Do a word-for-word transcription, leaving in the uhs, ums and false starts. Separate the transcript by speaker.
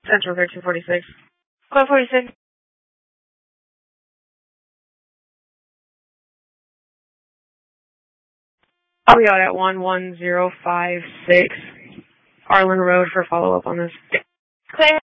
Speaker 1: Central thirteen forty-six. Code forty-six. I'll be out at one one zero five six Arlen Road for follow-up on this. Clear.